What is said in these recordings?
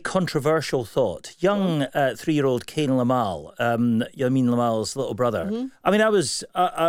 controversial thought. Young 3-year-old Kane Lamal, Yamin Lamal's little brother. Mm-hmm. I mean, I was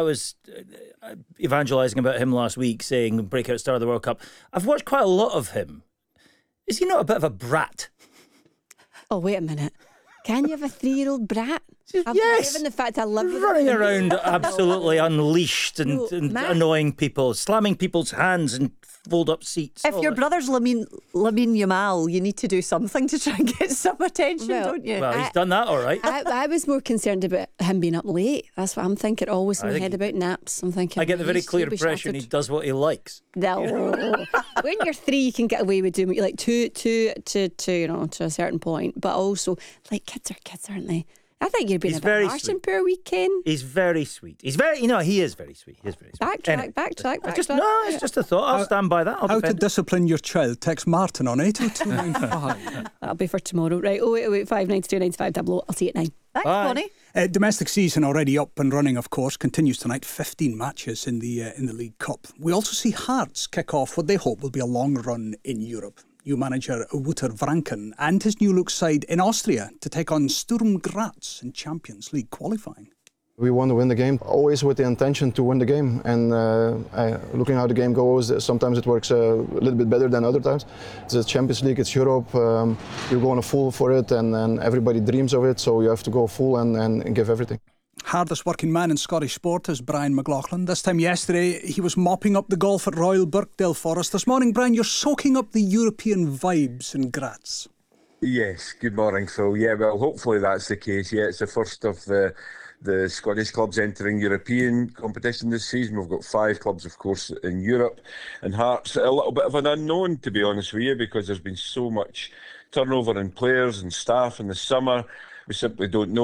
evangelising about him last week, saying breakout star of the World Cup. I've watched quite a lot of him. Is he not a bit of a brat? Oh, wait a minute. Can you have a 3-year-old brat? Yes. Given the fact I love running around absolutely unleashed and annoying people, slamming people's hands and fold up seats. If your brother's Lamine Yamal, you need to do something to try and get some attention, don't you? Well, he's done that all right. I was more concerned about him being up late. That's what I'm thinking always in my head about naps. I'm thinking. I get the very clear impression he does what he likes. No. When you're 3, you can get away with doing what you like. Two, to a certain point. But also, like, kids are kids, aren't they? I think you're being a bit harsh in poor weekend. He's very sweet. He is very sweet. He is very sweet. Backtrack. It's just a thought. I'll stand by that. How to discipline your child? Text Martin on 80295. That'll be for tomorrow. Right, 08885 92 95 00. I'll see you at 9. Thanks, Bonnie. Domestic season already up and running, of course, continues tonight. 15 matches in the League Cup. We also see Hearts kick off what they hope will be a long run in Europe. New manager Wouter Franken and his new look side in Austria to take on Sturm Graz in Champions League qualifying. We want to win the game, always with the intention to win the game. And looking how the game goes, sometimes it works a little bit better than other times. It's the Champions League, it's Europe. You're going full for it, and everybody dreams of it. So you have to go full and give everything. Hardest working man in Scottish sport is Brian McLaughlin. This time yesterday, he was mopping up the golf at Royal Birkdale Forest. This morning, Brian, you're soaking up the European vibes in Graz. Yes, good morning. So, well, hopefully that's the case. Yeah, it's the first of the Scottish clubs entering European competition this season. We've got 5 clubs, of course, in Europe. And Hearts, a little bit of an unknown, to be honest with you, because there's been so much turnover in players and staff in the summer. We simply don't know.